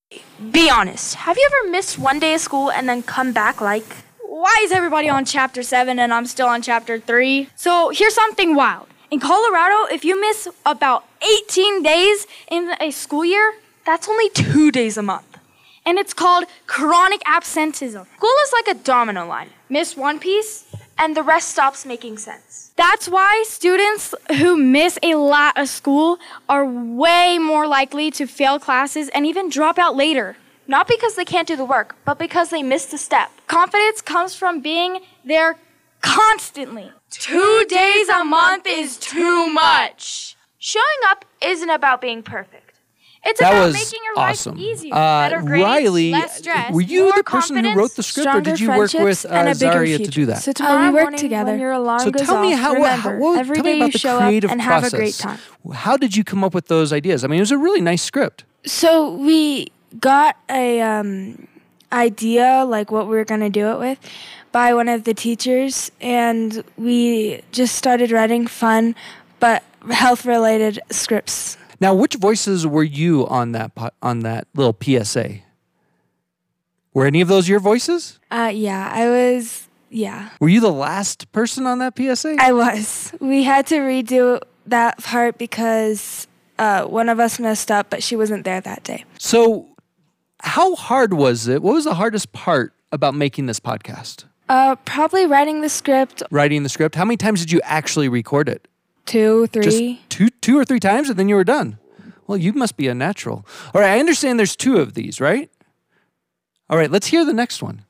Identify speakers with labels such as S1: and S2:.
S1: Be honest. Have you ever missed one day of school and then come back like...
S2: Why is everybody on chapter 7 and I'm still on chapter 3? So here's something wild. In Colorado, if you miss about 18 days in a school year,
S1: That's only 2 days a month.
S2: and it's called chronic absenteeism.
S1: School is like a domino line,
S2: Miss one piece?
S1: and the rest stops making sense.
S2: That's why students who miss a lot of school are way more likely to fail classes and even drop out later.
S1: Not because they can't do the work, but because they missed a step.
S2: Confidence comes from being there constantly. 2 days a month is too much.
S1: Showing up isn't about being perfect. It's
S3: That
S1: about
S3: was
S1: making your life
S3: awesome.
S1: easier. Better grades,
S3: Riley,
S1: less stress,
S3: were you
S1: more
S3: the person who wrote the script, or did you work with Zaria to do that?
S2: So tomorrow
S1: we work
S2: morning,
S1: together.
S2: when your alarm
S3: So
S2: goes
S3: tell me
S2: off,
S3: how.
S2: remember, every
S3: tell
S2: day
S3: me about
S2: you
S3: the
S2: show up
S3: creative
S2: and
S3: process.
S2: have a great time.
S3: How did you come up with those ideas? I mean, it was a really nice script.
S4: So we got a idea, like what we were going to do it with, by one of the teachers, and we just started writing fun but health-related scripts.
S3: Now, which voices were you on that little PSA? Were any of those your voices?
S4: Yeah, I was, yeah.
S3: Were you the last person on that PSA?
S4: I was. We had to redo that part because one of us messed up, but she wasn't there that day.
S3: So, how hard was it? What was the hardest part about making this podcast?
S4: Probably writing the script
S3: Writing the script. How many times did you actually record it?
S4: 2, 3.
S3: Just two or three times, and then you were done. Well, you must be a natural. All right, I understand there's 2 of these, right? All right, let's hear the next one.